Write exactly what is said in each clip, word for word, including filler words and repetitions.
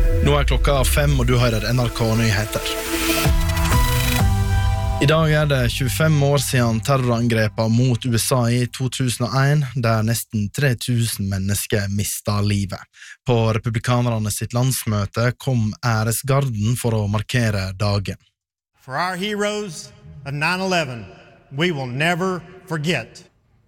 Nå er klokka fem, og du hører N R K Nyheter. I dag er det tjuefem år siden terrorangrepet mot U S A i to tusen og en, der nesten tre tusen mennesker mistet livet. På republikanerne sitt landsmøte kom æresgarden for å markere dagen. For our heroes of nine eleven, we will never forget.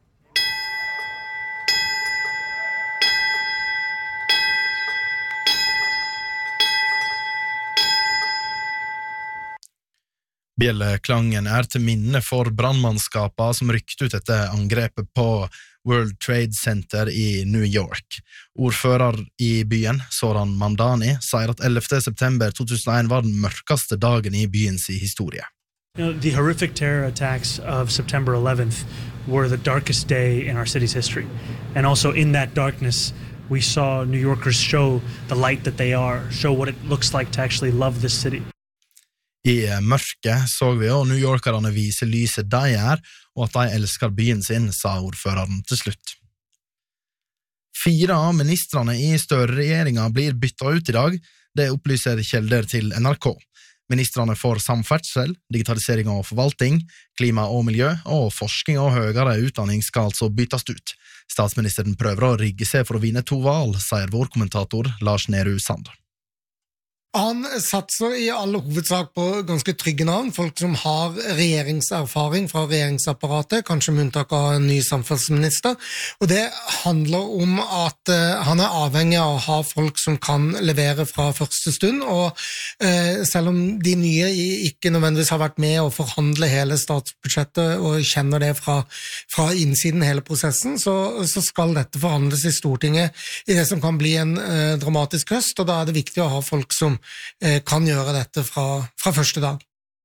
Bjelleklangen er til minne for brannmannskapene som rykte ut etter angrepet på World Trade Center i New York. Ordfører i byen, Zoran Mamdani, sier at ellevte september to tusen og en var den mørkeste dagen i byens historie. You know, the horrific terror attacks of September eleventh were the darkest day in our city's history. And also in that darkness, we saw New Yorkers show the light that they are, show what it looks like to actually love this city. I mørket så vi også New Yorkerne vise lyset de er, og at de elsker byen sin, sa ordføreren til slutt. Fire av ministrene i Støre-regjeringen blir byttet ut i dag, det opplyser kjelder til N R K. Ministrene for samferdsel, digitalisering og forvaltning, klima og miljø, og forskning og høyere utdanning skal altså byttes ut. Statsministeren prøver å rigge seg for å vinne to valg, sier vår kommentator Lars Nehru Sand. Han satser i all hovedsak på ganske trygge navn, folk som har regjeringserfaring fra regjeringsapparatet, kanskje med unntak av en ny samferdselsminister, og det handler om at uh, han er avhengig av å ha folk som kan levere fra første stund, og uh, selv om de nye ikke nødvendigvis har vært med å forhandle hele statsbudsjettet og kjenner det fra, fra innsiden hele prosessen, så, så skal dette forhandles i Stortinget i det som kan bli en uh, dramatisk høst, og da er det viktig å ha folk som kan gjøre dette fra, fra første dag.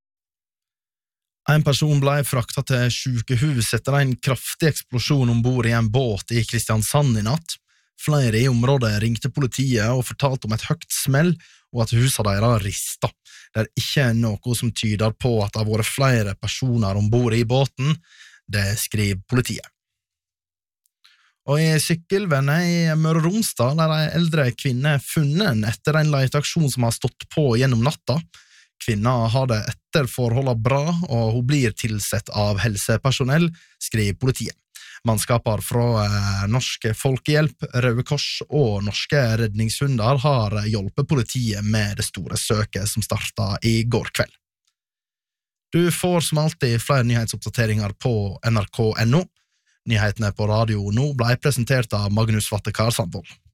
En person ble fraktet til sykehus etter en kraftig eksplosjon ombord i en båt i Kristiansand i natt. Flere i området ringte politiet og fortalte om et høyt smell og at huset deres ristet. Det er ikke noe som tyder på at det har vært flere personer ombord i båten, det skriver politiet. Og i Sykkelvennet i Møre og Romsdal er en eldre kvinne funnet etter en leteaksjon som har stått på gjennom natta. Kvinna har det etter forholdet bra, og hun blir tilsett av helsepersonell, skriver politiet. Mannskaper fra Norsk Folkehjelp, Røde Kors og Norske Redningshunder har hjulpet politiet med det store søket som startet i går kveld. Du får som alltid flere nyhetsoppdateringer på N R K punktum no. Nyhetene på radio nå ble presentert av Magnus Vattekar Sandvold.